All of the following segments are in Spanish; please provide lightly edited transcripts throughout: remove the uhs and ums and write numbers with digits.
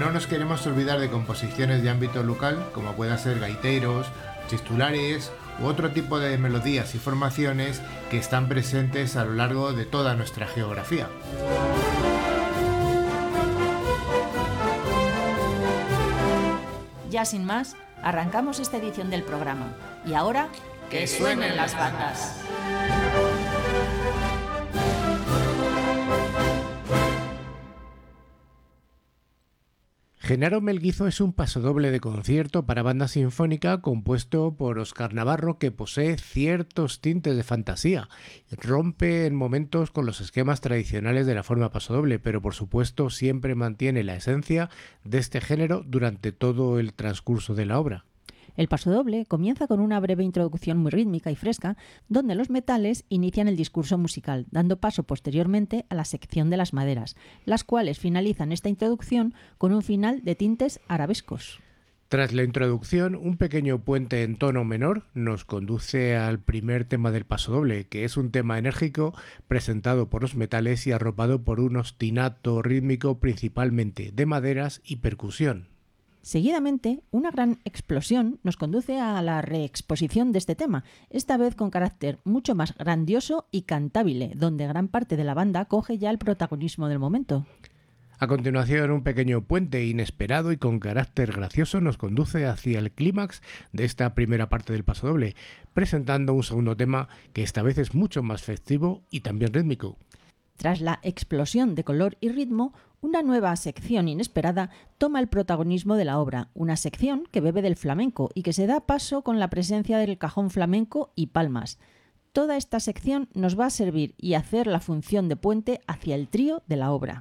no nos queremos olvidar de composiciones de ámbito local, como puedan ser gaiteros, chistulares u otro tipo de melodías y formaciones que están presentes a lo largo de toda nuestra geografía. Ya sin más, arrancamos esta edición del programa. Y ahora, ¡que suenen las bandas! Genaro Melguizo es un pasodoble de concierto para banda sinfónica compuesto por Óscar Navarro que posee ciertos tintes de fantasía. Rompe en momentos con los esquemas tradicionales de la forma pasodoble, pero por supuesto siempre mantiene la esencia de este género durante todo el transcurso de la obra. El pasodoble comienza con una breve introducción muy rítmica y fresca, donde los metales inician el discurso musical, dando paso posteriormente a la sección de las maderas, las cuales finalizan esta introducción con un final de tintes arabescos. Tras la introducción, un pequeño puente en tono menor nos conduce al primer tema del pasodoble, que es un tema enérgico presentado por los metales y arropado por un ostinato rítmico principalmente de maderas y percusión. Seguidamente, una gran explosión nos conduce a la reexposición de este tema, esta vez con carácter mucho más grandioso y cantable, donde gran parte de la banda coge ya el protagonismo del momento. A continuación, un pequeño puente inesperado y con carácter gracioso nos conduce hacia el clímax de esta primera parte del pasodoble, presentando un segundo tema que esta vez es mucho más festivo y también rítmico. Tras la explosión de color y ritmo, una nueva sección inesperada toma el protagonismo de la obra, una sección que bebe del flamenco y que se da paso con la presencia del cajón flamenco y palmas. Toda esta sección nos va a servir y hacer la función de puente hacia el trío de la obra.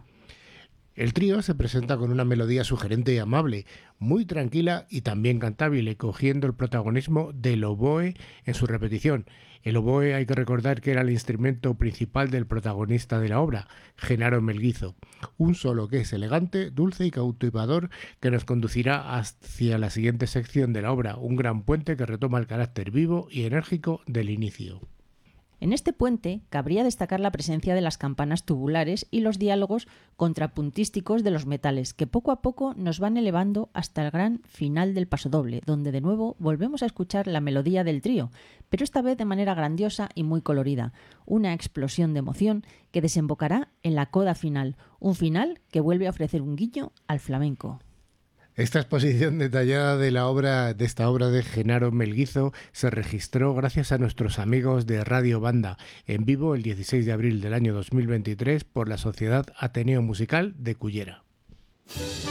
El trío se presenta con una melodía sugerente y amable, muy tranquila y también cantable, cogiendo el protagonismo del oboe en su repetición. El oboe hay que recordar que era el instrumento principal del protagonista de la obra, Genaro Melguizo. Un solo que es elegante, dulce y cautivador que nos conducirá hacia la siguiente sección de la obra, un gran puente que retoma el carácter vivo y enérgico del inicio. En este puente cabría destacar la presencia de las campanas tubulares y los diálogos contrapuntísticos de los metales, que poco a poco nos van elevando hasta el gran final del pasodoble, donde de nuevo volvemos a escuchar la melodía del trío, pero esta vez de manera grandiosa y muy colorida, una explosión de emoción que desembocará en la coda final, un final que vuelve a ofrecer un guiño al flamenco. Esta exposición detallada de esta obra de Genaro Melguizo se registró gracias a nuestros amigos de Radio Banda, en vivo el 16 de abril del año 2023 por la Sociedad Ateneo Musical de Cullera.